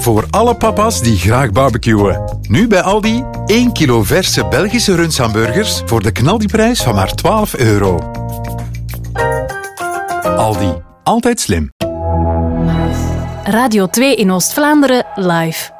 Voor alle papa's die graag barbecuen. Nu bij Aldi 1 kilo verse Belgische rundshamburgers voor de knaldiprijs van maar €12. Aldi. Altijd slim. Radio 2 in Oost-Vlaanderen live.